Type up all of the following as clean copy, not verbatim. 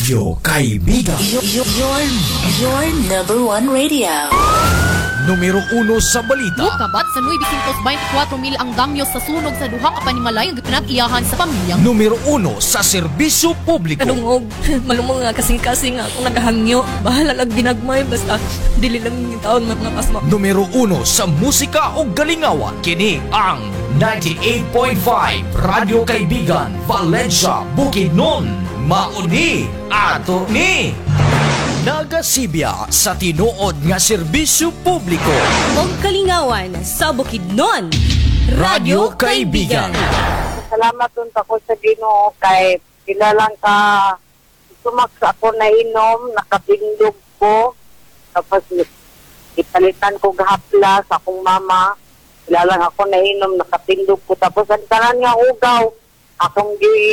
Radyo Kaibigan. Your number one radio. Numero 1 sa balita. Kabat sa 924,000 ang damyos sa sunog sa duha ka panimalay ang pinag-iyahan sa pamilyang. Numero 1 sa serbisyo publiko. Kadungog, malumong nga kasing-kasing nga akong nagahangyo. Bahala lang ginagmay, basta dili lang yung taon mga pasma. Numero 1 sa musika o galingawan. Kini ang 98.5 Radyo Kaibigan, Valencia, Bukidnon. Mauni ato ni nagasibya sa tinuod nga serbisyo publiko. Og kalingawan sa Bukidnon. Radyo Kaibigan. Salamat unta ko sa Ginoo kay pila lang ka sumaks ako na inom, nakapindog ko. Tapos ipalitan ko gahapla sa akong mama. Pila lang ako na inom, nakapindog ko. Tapos ang tanan nga ugaw, akong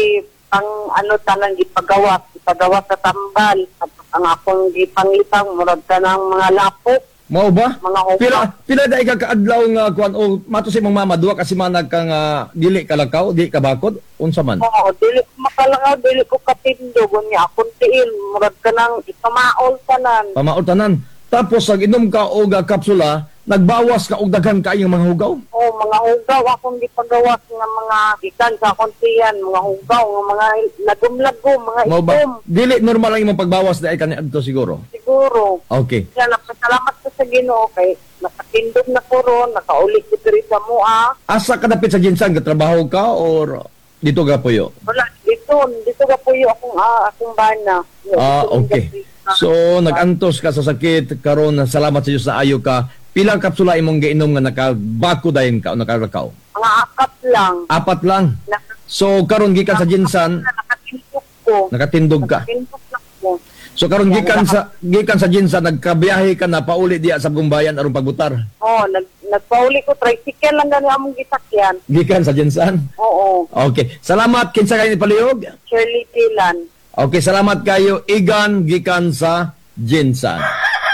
tanan gipagawas sa tambal. Ang akong gipanglitang murag ka ng mga lapok. Mao ba? Mga upa. Pila dai ka kaadlaw nga kuan o mato si mong mama duha ka semana ka nga dili ka lakaw, di ka bakod unsa man? Oo, dili ko makalangaw, dili ko katindog niya akong tiil murag ka ng ikamaol tanan. Pamaol tanan. Tapos ag inom ka og kapsula, nagbawas ka og daghan kaayong mga hugaw. Oo, mga hugaw akong gipagawas nga mga gikan sa akong tiyan, mga hugaw nga mga lagom-lagom, mga Mao ba? itom. Dili normal lang imong pagbawas dai kaniadto siguro. Siguro. Okay. Kaya napasalamat ko sa Ginoo kay nakatindog na ko ron, nakaulit ko diri sa mua. Asa ka dapit sa ginsan trabaho ka or dito ka puyo? Wala, dito ka po yung akong bana. Okay. So nagantos ka sa sakit karon salamat sa Dios na ayo ka. Pilang kapsula imong giinom nga nakabako dayon ka o nakalakaw? Mga akat lang. 4 lang. So karon gikan sa ginsan Nakatindog ko. nakatindog ka. Nakatindog lang ko. So karon gikan sa ginsan nagkabiyahe ka na pauli diya sa Gumbayan aron pagbutar. Oh, nagpauli ko tricycle lang gani among gisakyan. Gikan sa ginsan. Oo. Okay. Salamat kinsa kay palihog. Shirley Pilan. Okay, salamat kayo Igan gikan sa ginsan.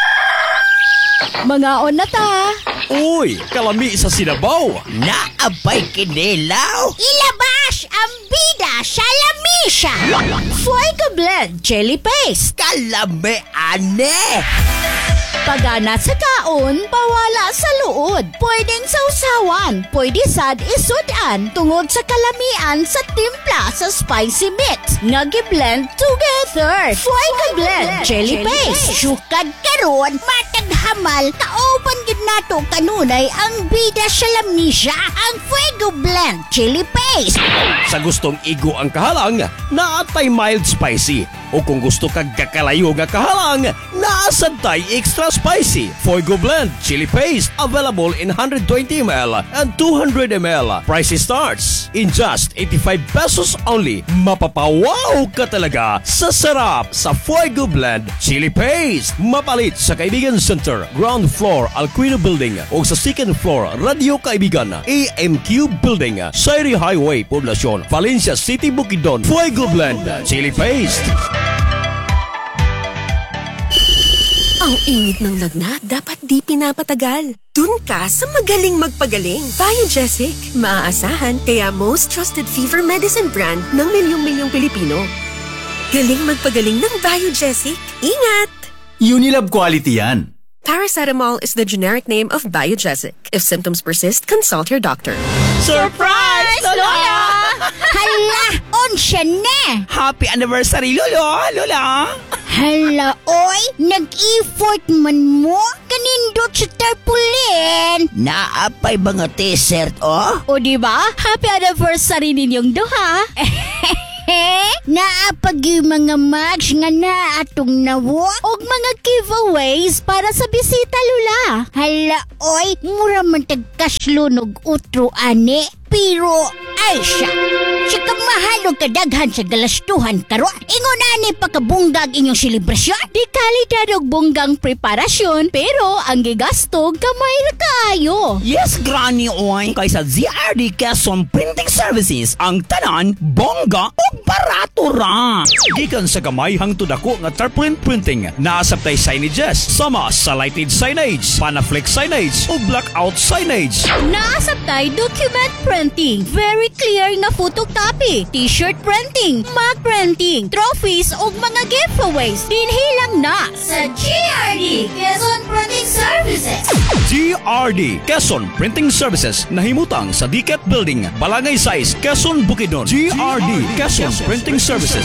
Mga on na ta. Uy, kalami sa sinabaw. Naabay kinilaw. Ilabas ang bida sa lamisa. Fuego Blend Jelly Paste. Kalami ane. Pagana sa kaon, pawala sa luod. Pwedeng sausawan, pwede sad isudan tungod sa kalamian sa timpla sa spicy mix. Nagi-blend together. Fuego Blend Jelly Paste. Sukad karon, matag hamal, kauban gid nato kanunay ang bida sa lamisa, ang Fuego Blend Jelly Paste. Sa gustong igo ang kahalang, naatay mild spicy. O kung gusto kag kakalayo nga kahalang, naasantay extra spicy. Fuego Blend Chili Paste available in 120 ml and 200 ml. Price starts in just 85 pesos only. Mapapawaw ka talaga sa sarap sa Fuego Blend Chili Paste. Mapalit sa Kaibigan Center, ground floor Alquino Building o sa second floor Radio Kaibigan, AMQ Building, Sairi Highway, Poblacion, Valencia City, Bukidnon. Fuego Blend Chili Paste. Ang init ng lagnat, dapat di pinapatagal. Dun ka sa magaling magpagaling. Biogesic, maaasahan kaya most trusted fever medicine brand ng milyong-milyong Pilipino. Galing magpagaling ng Biogesic. Ingat! Unilab quality yan. Paracetamol is the generic name of Biogesic. If symptoms persist, consult your doctor. Surprise, Lola! Hala, onsya na! Happy anniversary, Lolo! Lola! Hala, oy, nag-effort man mo? Kanindot sa tarpaulin. Naapay mga t-shirt, oh? O diba? Happy anniversary ninyong duha. Naapag yung mga mugs nga na atong nawo og mga giveaways para sa bisita, Lula. Hala, oy, mura man tagkaslunog utro ane. Pero, ay siya. Siya kang mahalog kadaghan sa galastuhan karon. Ingon ani pagkabunggag inyong selebrasyon. Di kalidad og bunggang preparasyon, pero ang gigasto gamay ra kaayo. Yes, Granny Oy. Kaysa ZRD Quezon Printing Services, ang tanan, bongga o barato ra. Gikan sa gamay hangtod ako nga tarpaulin printing, naasabtay signages sama sa lighted signage, panaflex signage o blackout signage. Naasabtay document printing, very clear nga photocopy, t-shirt printing, mug printing, trophies ug mga giveaways. Dinhilang na sa GRD Quezon Printing Services. GRD Quezon Printing Services nahimutang sa Diket Building, Balangay 6, Quezon, Bukidnon. GRD Quezon Printing Services.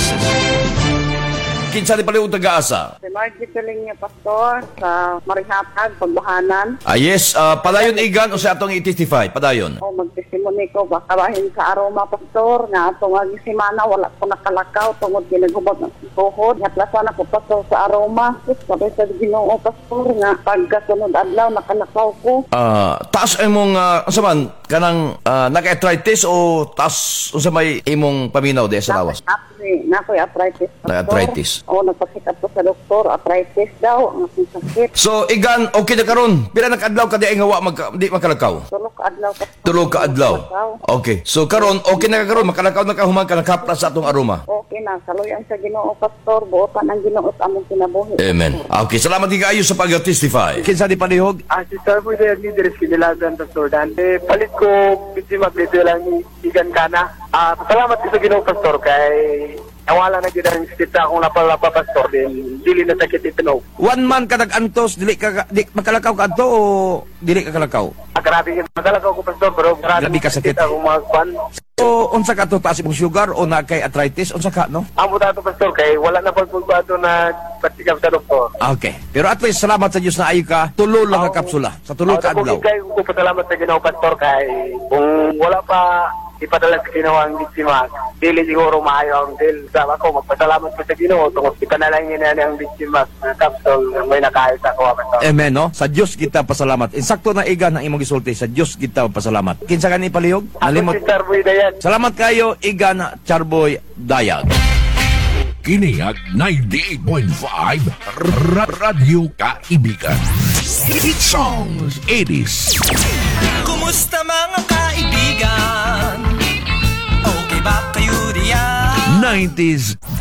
Kinsa ni paliw taga-asa? Si Margie Piling Pastor sa Marihatag, Pagbahanan. Yes, padayon igan o sa atong i-testify, padayon. O magtestimony ko, baka bahin sa aroma, Pastor, nga atong agisimana, wala ko nakalakaw, tungod ginagubot ng tuhod. Natlasan ako, Pastor, sa aroma. Sabi sa Ginoo, Pastor, nga pagkasunod adlaw, nakalakaw ko. Taas imong, saman, kanang naka-arthritis o taas sa may imong paminaw de sa lawas? Nakoy arthritis, Pastor. Na-arthritis. O, nagpasit up ko sa doktor, arthritis daw, ang aking sakit. So, igan, okay na karon. Pila nakadlaw ka di ay nga di makalakaw? Tulog ka adlaw, Pastor. Tulog ka adlaw. Okay. So, karon, okay na karon. Makalakaw na ka humang ka nakapra sa atong aroma. Okay na, saluyan sa Ginoo, Pastor. Buotan ang Ginoo at among kinabuhi. Amen. Okay, salamat kayo sa pag-testify. Kinsa di palihog? Si Sir Boy Derni, Deres Kinilagan, Pastor Dan. Palit ko, biti magdito lang ni Igan Kana. Salamat ko sa Ginoo, Pastor, kay nawala na gid ang sakit sa akong lapalapa, Pastor. Dili na sakit itinog. One man ka nag-antos, di makalakaw ka adto o dili ka kalakaw? Grabe yung magalakaw ko, Pastor, pero Grabe ka sakit. Akong magpan. So, unsa ka to taas imong sugar o na kay arthritis? Unsa ka, no? Amo dato, Pastor, kay wala na pagpulbato na patikap sa doktor. Okay. Pero at least, salamat sa Diyos na ayo ka. Tulo lang ka kapsula. Sa tulo ka adlaw. Kay ko pasalamat sa Ginoo, Pastor, kay kung wala pa ipadala sa Ginoo ang biktima, dili siguro maayo ang deal. Sama ko, magpasalamat ko sa Ginoo tungod ipanalangin na ang biktima ng kapsul may nakahit ako, Pastor. Amen, no? Sa Diyos kita pasalamat. Insakto na igan ang imong gisulti. Sa Diyos kita pasalamat. Kinsa ka ni palihog? Ako si Charboy Dayan. Salamat kayo, Igan Charboy Dayag. Kiniag 98.5 Radio Kaibigan. Hit songs 80s. Kumusta mga kaibigan? Okay ba kayo diyan? 90s